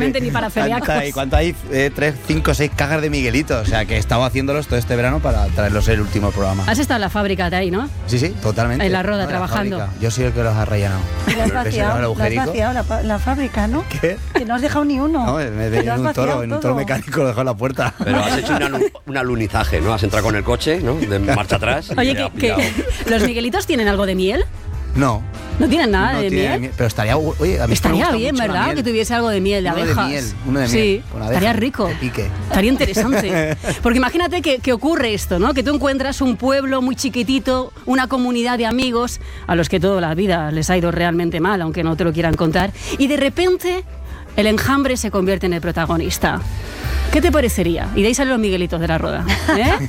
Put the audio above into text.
exactamente, ni para celíacos. ¿Y cuánto hay? 3, 5, 6 cajas de Miguelitos. O sea, que he estado haciéndolos todo este verano para traerlos el último programa. Has estado en la fábrica de ahí, ¿no? Sí, totalmente. En la Roda, No, trabajando. fábrica. Yo soy el que los ha rellenado. Lo has vaciado la fábrica, ¿no? ¿Qué? Que no has dejado ni uno. No, en un toro mecánico lo dejó en la puerta. Pero has hecho un alunizaje, ¿no? Has entrado con el coche, ¿no? De marcha atrás. Oye, que ¿los Miguelitos tienen algo de miel? No. ¿No tienen nada de miel? Pero estaría, oye, a mí estaría bien, ¿verdad? Que tuviese algo de miel, de abejas. Uno de miel. Sí, con abejas, estaría rico. de pique. Estaría interesante. Porque imagínate que ocurre esto, ¿no? Que tú encuentras un pueblo muy chiquitito, una comunidad de amigos a los que toda la vida les ha ido realmente mal, aunque no te lo quieran contar, y de repente el enjambre se convierte en el protagonista. ¿Qué te parecería? Y de ahí salen los Miguelitos de la Roda, ¿eh?